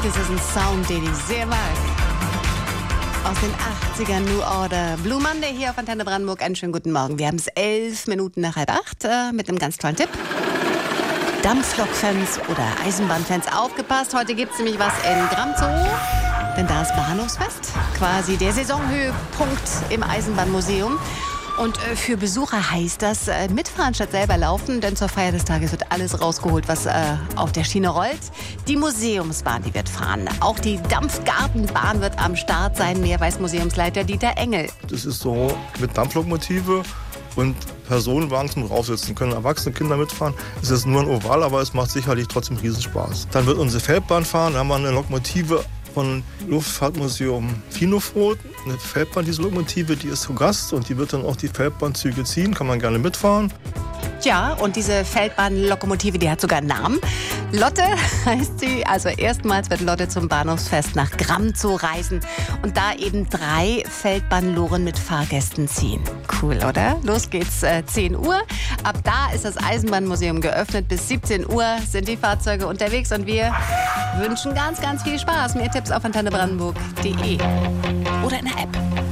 Das ist ein Sound, den ich sehr mag. Aus den 80ern, New Order. Blue Monday hier auf Antenne Brandenburg. Einen schönen guten Morgen. Wir haben es 11 Minuten nach 7:30 mit einem ganz tollen Tipp. Dampflokfans oder Eisenbahnfans, aufgepasst. Heute gibt es nämlich was in Gramzow. Denn da ist Bahnhofsfest. Quasi der Saisonhöhepunkt im Eisenbahnmuseum. Und für Besucher heißt das mitfahren statt selber laufen, denn zur Feier des Tages wird alles rausgeholt, was auf der Schiene rollt. Die Museumsbahn, die wird fahren. Auch die Dampfgartenbahn wird am Start sein, mehr weiß Museumsleiter Dieter Engel. Das ist so mit Dampflokomotive und Personenwagen zum Draufsitzen. Können erwachsene Kinder mitfahren. Es ist nur ein Oval, aber es macht sicherlich trotzdem Riesenspaß. Dann wird unsere Feldbahn fahren, da haben wir eine Lokomotive von Luftfahrtmuseum Finofroth, eine Feldbahn, diese Lokomotive, die ist zu Gast und die wird dann auch die Feldbahnzüge ziehen, kann man gerne mitfahren. Ja, und diese Feldbahnlokomotive, die hat sogar einen Namen. Lotte heißt sie. Also erstmals wird Lotte zum Bahnhofsfest nach Gramzow reisen und da eben 3 Feldbahnloren mit Fahrgästen ziehen. Cool, oder? Los geht's, 10 Uhr. Ab da ist das Eisenbahnmuseum geöffnet. Bis 17 Uhr sind die Fahrzeuge unterwegs und wir wünschen ganz, ganz viel Spaß. Mehr Tipps auf antennebrandenburg.de oder in der App.